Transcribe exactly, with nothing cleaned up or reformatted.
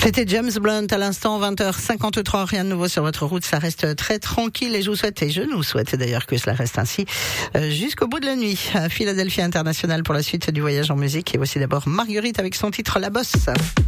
C'était James Blunt à l'instant, vingt heures cinquante-trois, rien de nouveau sur votre route, ça reste très tranquille et je vous souhaite, et je nous souhaite d'ailleurs que cela reste ainsi euh, jusqu'au bout de la nuit. À Philadelphie International pour la suite du voyage en musique et voici d'abord Marguerite avec son titre La Bosse.